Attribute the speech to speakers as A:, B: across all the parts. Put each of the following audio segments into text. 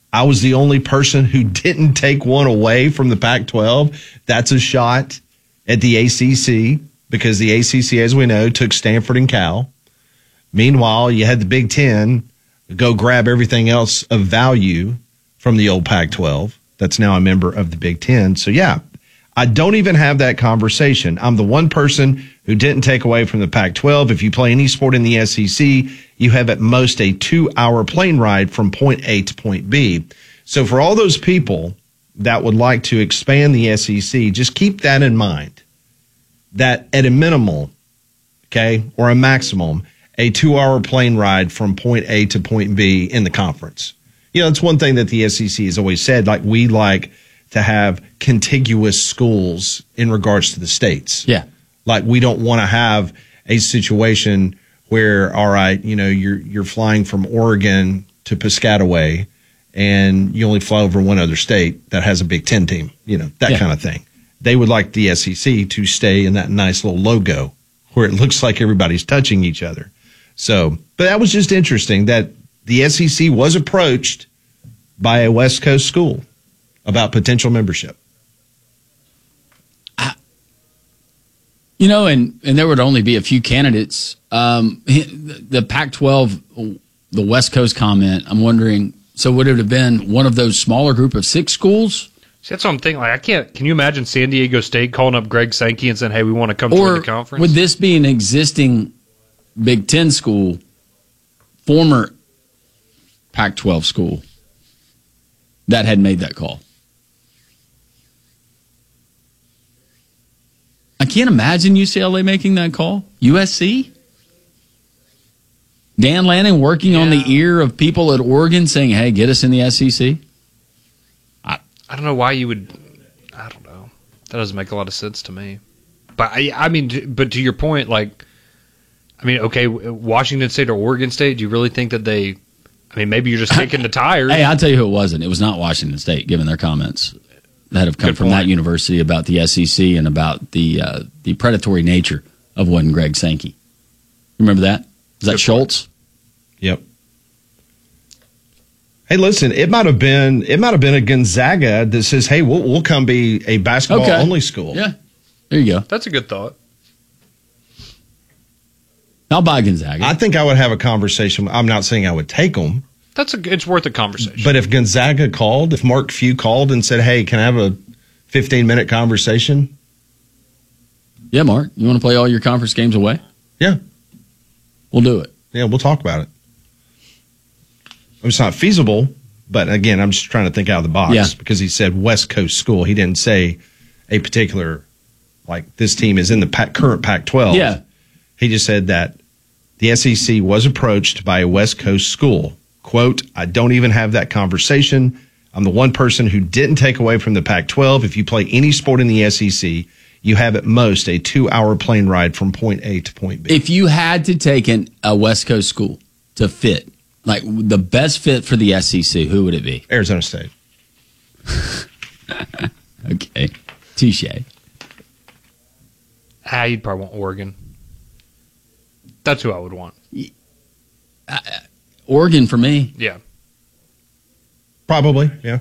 A: I was the only person who didn't take one away from the Pac-12. That's a shot at the ACC because the ACC, as we know, took Stanford and Cal. Meanwhile, you had the Big Ten go grab everything else of value from the old Pac-12. That's now a member of the Big Ten. So, yeah, I don't even have that conversation. I'm the one person who didn't take away from the Pac-12. If you play any sport in the SEC, you have at most a 2-hour plane ride from point A to point B. So for all those people that would like to expand the SEC, just keep that in mind, that at a minimal, okay, or a maximum, a 2-hour plane ride from point A to point B in the conference. You know, it's one thing that the SEC has always said, like we like to have contiguous schools in regards to the states.
B: Yeah.
A: Like we don't want to have a situation where, all right, you know, you're flying from Oregon to Piscataway and you only fly over one other state that has a Big Ten team, you know, that kind of thing. They would like the SEC to stay in that nice little logo where it looks like everybody's touching each other. So, but that was just interesting that the SEC was approached by a West Coast school about potential membership.
B: You know, and there would only be a few candidates. The Pac-12, the West Coast comment, I'm wondering, so would it have been one of those smaller group of 6 schools?
C: See, that's what I'm thinking. Like, can you imagine San Diego State calling up Greg Sankey and saying, hey, we want to come join the conference?
B: Would this be an existing Big Ten school, former Pac-12 school, that had made that call? I can't imagine UCLA making that call. USC? Dan Lanning working on the ear of people at Oregon saying, hey, get us in the SEC?
C: I don't know why you would. I don't know. That doesn't make a lot of sense to me. But I mean, but to your point, like, I mean, okay, Washington State or Oregon State, do you really think that they, I mean, maybe you're just kicking the tires?
B: Hey, I'll tell you who it wasn't. It was not Washington State, given their comments that have come from that university about the SEC and about the predatory nature of one Greg Sankey. Remember that? Is that Schultz?
A: Yep. Hey, listen, it might have been a Gonzaga that says, hey, we'll come be a basketball only school.
B: Yeah. There you go.
C: That's a good thought.
B: I'll buy Gonzaga.
A: I think I would have a conversation. I'm not saying I would take them.
C: It's worth a conversation.
A: But if Gonzaga called, if Mark Few called and said, hey, can I have a 15-minute conversation?
B: Yeah, Mark, you want to play all your conference games away?
A: Yeah.
B: We'll do it.
A: Yeah, we'll talk about it. It's not feasible, but again, I'm just trying to think out of the box because he said West Coast school. He didn't say a particular, like this team is in the current Pac-12.
B: Yeah.
A: He just said that the SEC was approached by a West Coast school. Quote, I don't even have that conversation. I'm the one person who didn't take away from the Pac-12. If you play any sport in the SEC, you have at most a 2-hour plane ride from point A to point B.
B: If you had to take a West Coast school to fit, like the best fit for the SEC, who would it be?
A: Arizona State.
B: Okay. Touche.
C: You'd probably want Oregon. That's who I would want.
B: Oregon for me.
C: Yeah.
A: Probably, yeah.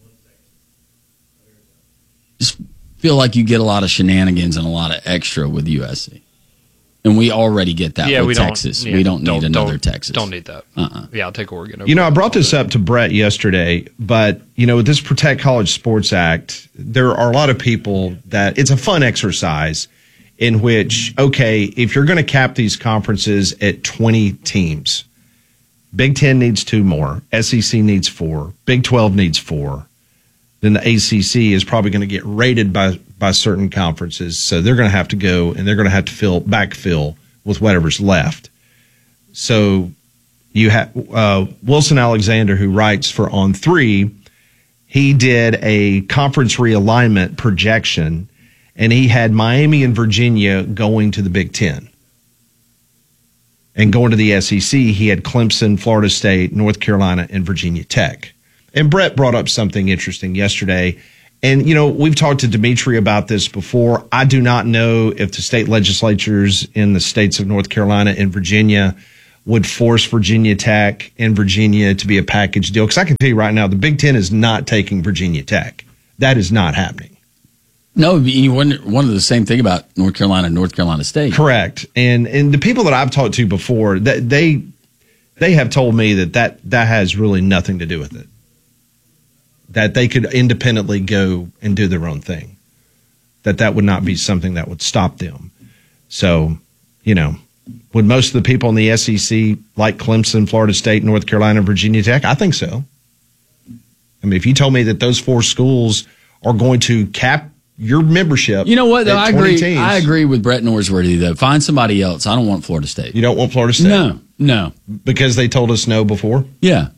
B: Just feel like you get a lot of shenanigans and a lot of extra with USC. And we already get that with Texas. We don't need another Texas.
C: Don't need that. Yeah, I'll take Oregon.
A: You know, I brought this up to Brett yesterday, but, you know, with this Protect College Sports Act, there are a lot of people that it's a fun exercise in which, okay, if you're going to cap these conferences at 20 teams, Big Ten needs 2 more, SEC needs 4, Big 12 needs 4, then the ACC is probably going to get raided by certain conferences, so they're going to have to go and they're going to have to backfill with whatever's left. So you have Wilson Alexander, who writes for On3, he did a conference realignment projection, and he had Miami and Virginia going to the Big Ten. And going to the SEC, he had Clemson, Florida State, North Carolina, and Virginia Tech. And Brett brought up something interesting yesterday. And, you know, we've talked to Dimitri about this before. I do not know if the state legislatures in the states of North Carolina and Virginia would force Virginia Tech and Virginia to be a package deal. Because I can tell you right now, the Big Ten is not taking Virginia Tech. That is not happening.
B: No, you wonder the same thing about North Carolina and North Carolina State.
A: Correct. And the people that I've talked to before, that they have told me that has really nothing to do with it. That they could independently go and do their own thing. That would not be something that would stop them. So, would most of the people in the SEC like Clemson, Florida State, North Carolina, Virginia Tech? I think so. I mean, if you told me that those 4 schools are going to cap your membership,
B: you know what? Though, I agree.
A: Teams,
B: I agree with Brett Norsworthy. Though, find somebody else. I don't want Florida State.
A: You don't want Florida State?
B: No,
A: because they told us no before.
B: Yeah.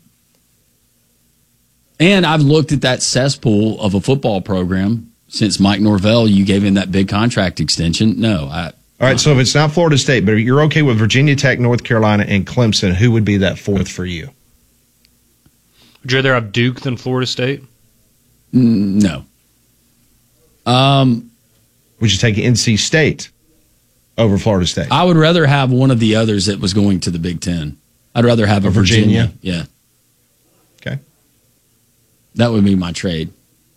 B: And I've looked at that cesspool of a football program since Mike Norvell. You gave him that big contract extension. No,
A: all right. So if it's not Florida State, but you're okay with Virginia Tech, North Carolina, and Clemson, who would be that 4th for you?
C: Would you rather have Duke than Florida State?
B: No.
A: Would you take NC State over Florida State?
B: I would rather have one of the others that was going to the Big Ten. I'd rather have a Virginia. Yeah.
A: Okay.
B: That would be my trade.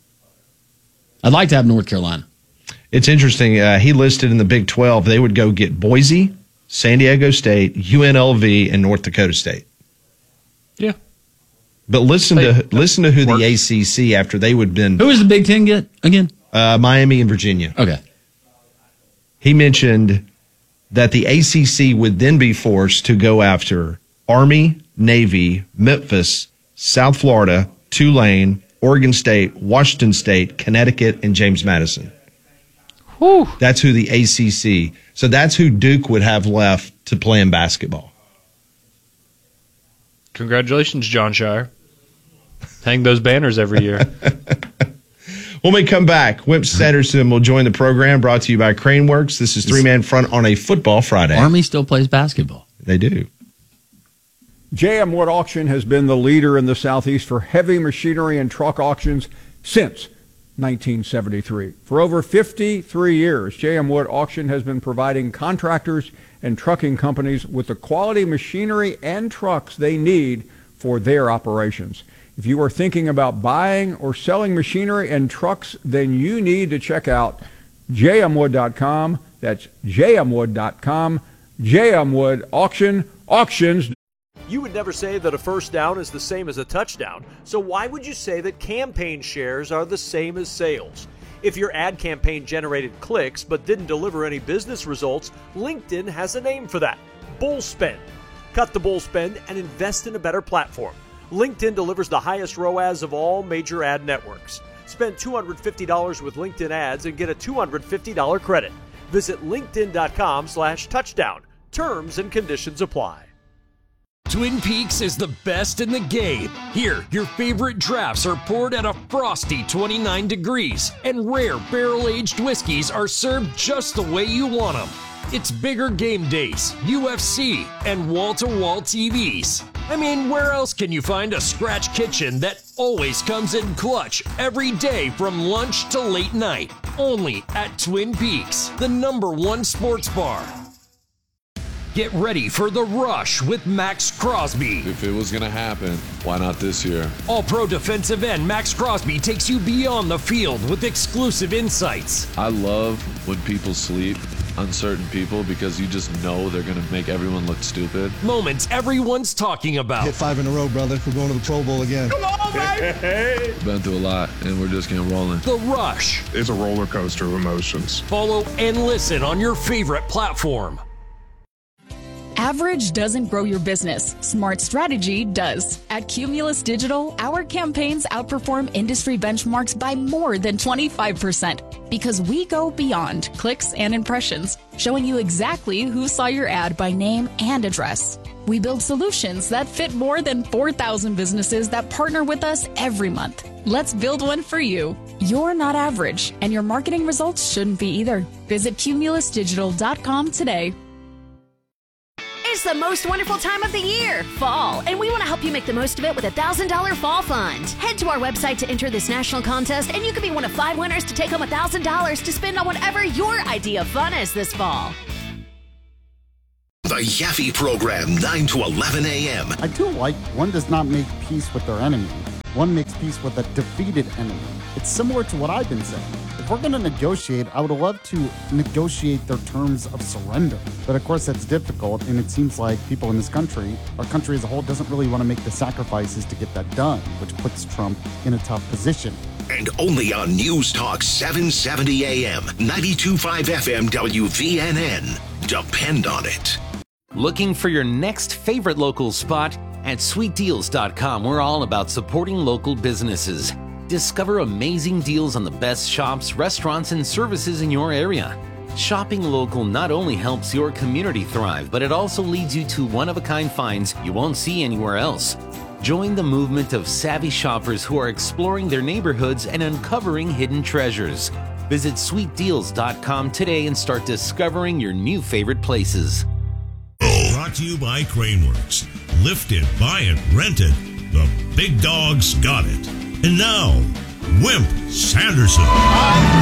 B: I'd like to have North Carolina.
A: It's interesting. He listed in the Big 12, they would go get Boise, San Diego State, UNLV, and North Dakota State.
C: Yeah.
A: But listen to who the ACC, after they would have been.
B: Who does the Big Ten get again?
A: Miami and Virginia.
B: Okay.
A: He mentioned that the ACC would then be forced to go after Army, Navy, Memphis, South Florida, Tulane, Oregon State, Washington State, Connecticut, and James Madison.
C: Whew.
A: That's who the ACC. So that's who Duke would have left to play in basketball.
C: Congratulations, John Shire. Hang those banners every year.
A: When we come back, Wimp Sanderson will join the program, brought to you by Craneworks. This is 3-Man Front on a Football Friday.
B: Army still plays basketball.
A: They do.
D: J.M. Wood Auction has been the leader in the Southeast for heavy machinery and truck auctions since 1973. For over 53 years, J.M. Wood Auction has been providing contractors and trucking companies with the quality machinery and trucks they need for their operations. If you are thinking about buying or selling machinery and trucks, then you need to check out jmwood.com. That's jmwood.com. J.M. Wood Auction, auctions.
E: You would never say that a first down is the same as a touchdown, so why would you say that campaign shares are the same as sales? If your ad campaign generated clicks but didn't deliver any business results, LinkedIn has a name for that: bull spend. Cut the bull spend and invest in a better platform. LinkedIn delivers the highest ROAS of all major ad networks. Spend $250 with LinkedIn ads and get a $250 credit. Visit linkedin.com/touchdown. Terms and conditions apply.
F: Twin Peaks is the best in the game. Here, your favorite drafts are poured at a frosty 29 degrees, and rare barrel-aged whiskeys are served just the way you want them. It's bigger game days, UFC, and wall-to-wall TVs. I mean, where else can you find a scratch kitchen that always comes in clutch every day from lunch to late night? Only at Twin Peaks, the #1 sports bar. Get ready for The Rush with Max Crosby.
G: If it was going to happen, why not this year?
F: All-pro defensive end Max Crosby takes you beyond the field with exclusive insights.
G: I love when people sleep, uncertain people, because you just know they're going to make everyone look stupid.
F: Moments everyone's talking about.
H: Hit 5 in a row, brother. We're going to the Pro Bowl again.
F: Come on, baby!
G: Been through a lot, and we're just getting rolling.
F: The Rush.
I: It's a roller coaster of emotions.
F: Follow and listen on your favorite platform.
J: Average doesn't grow your business. Smart strategy does. At Cumulus Digital, our campaigns outperform industry benchmarks by more than 25% because we go beyond clicks and impressions, showing you exactly who saw your ad by name and address. We build solutions that fit more than 4,000 businesses that partner with us every month. Let's build one for you. You're not average, and your marketing results shouldn't be either. Visit cumulusdigital.com today.
K: It's the most wonderful time of the year, fall, and we want to help you make the most of it with a $1,000 fall fund. Head to our website to enter this national contest, and you could be one of 5 winners to take home $1,000 to spend on whatever your idea of fun is this fall.
L: The Yaffe Program, 9 to 11 a.m.
M: I do like one does not make peace with their enemy. One makes peace with a defeated enemy. It's similar to what I've been saying. If we're going to negotiate, I would love to negotiate their terms of surrender. But of course, that's difficult, and it seems like people in this country, our country as a whole, doesn't really want to make the sacrifices to get that done, which puts Trump in a tough position.
L: And only on News Talk 770 AM, 92.5 FM WVNN. Depend on it.
N: Looking for your next favorite local spot? At sweetdeals.com, we're all about supporting local businesses. Discover amazing deals on the best shops, restaurants, and services in your area. Shopping local not only helps your community thrive, but it also leads you to one-of-a-kind finds you won't see anywhere else. Join the movement of savvy shoppers who are exploring their neighborhoods and uncovering hidden treasures. Visit sweetdeals.com today and start discovering your new favorite places.
O: Brought to you by Craneworks. Lift it, buy it, rent it. The big dog's got it. And now, Wimp Sanderson.